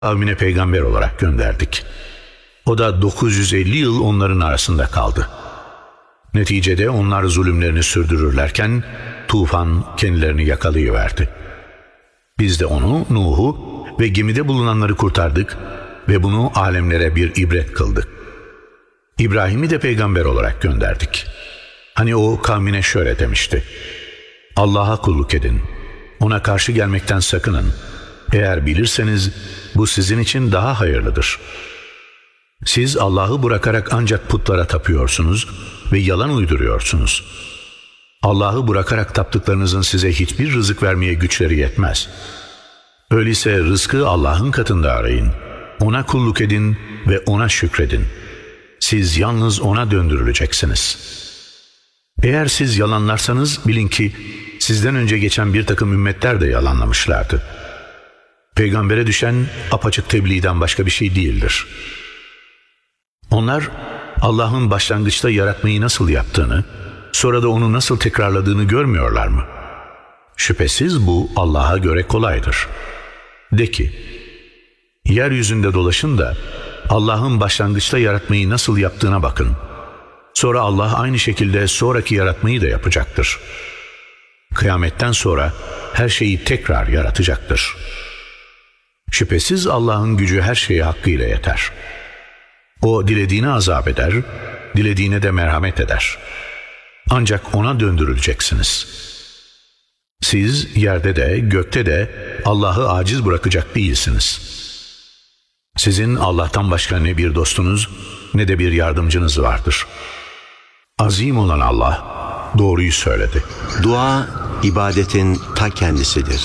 kavmine peygamber olarak gönderdik. O da 950 yıl onların arasında kaldı. Neticede onlar zulümlerini sürdürürlerken tufan kendilerini yakalayıverdi. Biz de onu, Nuh'u ve gemide bulunanları kurtardık ve bunu alemlere bir ibret kıldık. İbrahim'i de peygamber olarak gönderdik. Hani o kavmine şöyle demişti: Allah'a kulluk edin, ona karşı gelmekten sakının. Eğer bilirseniz bu sizin için daha hayırlıdır. Siz Allah'ı bırakarak ancak putlara tapıyorsunuz ve yalan uyduruyorsunuz. Allah'ı bırakarak taptıklarınızın size hiçbir rızık vermeye güçleri yetmez. Öyleyse rızkı Allah'ın katında arayın, ona kulluk edin ve ona şükredin. Siz yalnız ona döndürüleceksiniz. Eğer siz yalanlarsanız bilin ki sizden önce geçen bir takım ümmetler de yalanlamışlardı. Peygambere düşen apaçık tebliğden başka bir şey değildir. Onlar Allah'ın başlangıçta yaratmayı nasıl yaptığını, sonra da onu nasıl tekrarladığını görmüyorlar mı? Şüphesiz bu Allah'a göre kolaydır. De ki, yeryüzünde dolaşın da Allah'ın başlangıçta yaratmayı nasıl yaptığına bakın. Sonra Allah aynı şekilde sonraki yaratmayı da yapacaktır. Kıyametten sonra her şeyi tekrar yaratacaktır. Şüphesiz Allah'ın gücü her şeye hakkıyla yeter. O dilediğine azap eder, dilediğine de merhamet eder. Ancak ona döndürüleceksiniz. Siz yerde de gökte de Allah'ı aciz bırakacak değilsiniz. Sizin Allah'tan başka ne bir dostunuz ne de bir yardımcınız vardır. Azim olan Allah doğruyu söyledi. Dua, ibadetin ta kendisidir.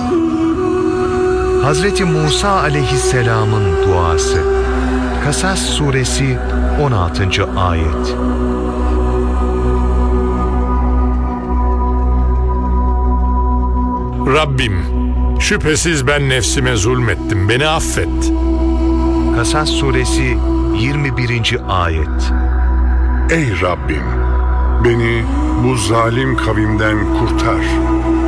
Hazreti Musa aleyhisselamın duası. Kasas suresi 16. ayet. Rabbim, şüphesiz ben nefsime zulmettim, beni affet. Kasas suresi 21. ayet. Ey Rabbim! Beni bu zalim kavimden kurtar.